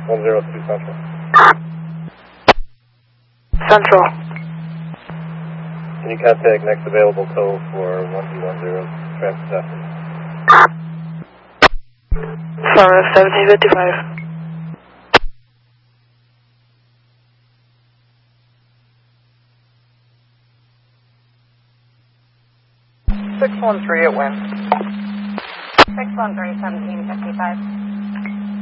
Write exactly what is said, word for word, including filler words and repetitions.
one zero two Central. Central. Can you contact next available tow for one two one zero traffic stop? Sorry, seventeen fifty-five. six one three at wind. six one three, seventeen fifty-five.